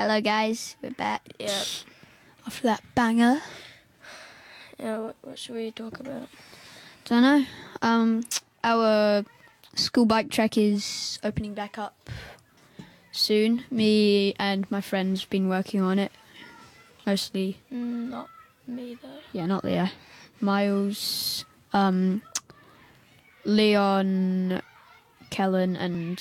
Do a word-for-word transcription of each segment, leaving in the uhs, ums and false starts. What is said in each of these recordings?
Hello guys, we're back. Yeah. After that banger. Yeah, what, what should we talk about? Don't know. Um, our school bike track is opening back up soon. Me and my friends have been working on it. Mostly. Mm, not me though. Yeah, not Leo. Miles, um, Leon, Kellen, and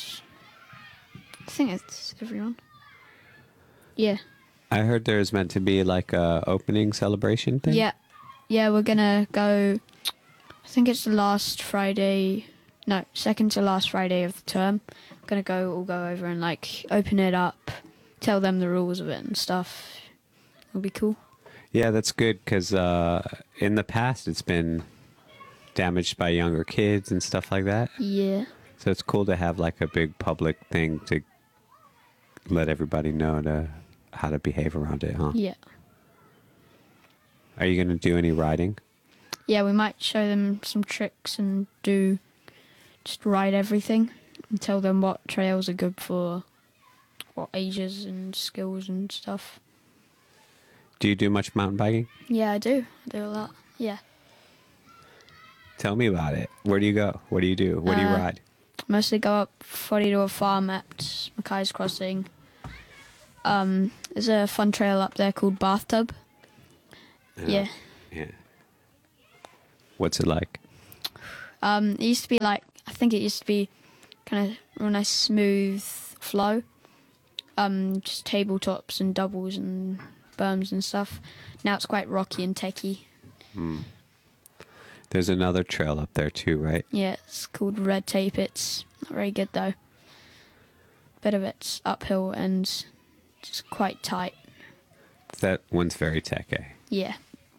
I think it's everyone. Yeah. I heard there's meant to be like a opening celebration thing. Yeah. Yeah, we're gonna go, I think it's the last Friday, no, second to last Friday of the term. We're gonna go, all go over and like open it up, tell them the rules of it and stuff. It'll be cool. Yeah, that's good because uh, in the past it's been damaged by younger kids and stuff like that. Yeah. So it's cool to have like a big public thing to let everybody know to how to behave around it, huh? Yeah. Are you going to do any riding? Yeah, we might show them some tricks and do just ride everything and tell them what trails are good for what ages and skills and stuff. Do you do much mountain biking? Yeah, I do. I do a lot. Yeah. Tell me about it. Where do you go? What do you do? What do you Uh, ride? Mostly go up Forty to a farm at Mackay's Crossing. Um, there's a fun trail up there called Bathtub. Yeah. Yeah. What's it like? Um, it used to be like, I think it used to be kind of real nice smooth flow. Um, just tabletops and doubles and berms and stuff. Now it's quite rocky and techy. Hmm. There's another trail up there too, right? Yeah, it's called Red Tape. It's not very good though. Bit of it's uphill and just quite tight. That one's very tech, eh? Yeah.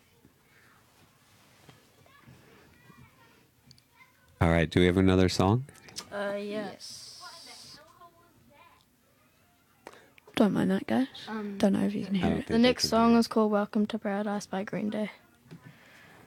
All right, do we have another song? Uh, yes. Don't mind that, guys. Um, Don't know if you can I hear don't it. think the we next can song do is called Welcome to Paradise by Green Day.